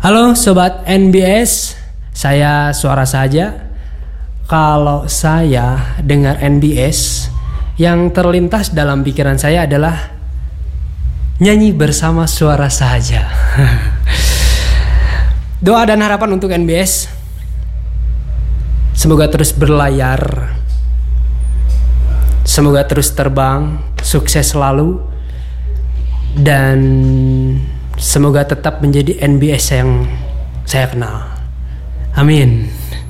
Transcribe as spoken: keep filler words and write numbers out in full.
Halo Sobat N B S, saya Suara Saja. Kalau saya dengar N B S, yang terlintas dalam pikiran saya adalah nyanyi bersama Suara Saja. Doa dan harapan untuk N B S, semoga terus berlayar, semoga terus terbang, sukses selalu, dan semoga tetap menjadi N B S yang saya kenal. Amin.